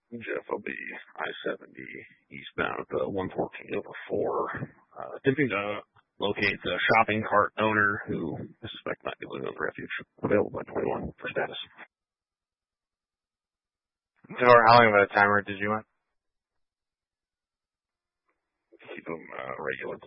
Jeff will be I-70 eastbound at the 114 over 4. Attempting to locate the shopping cart owner who I suspect might be living on the refuge. Available by 21 for status. Or how long of a timer did you want? Keep them regular.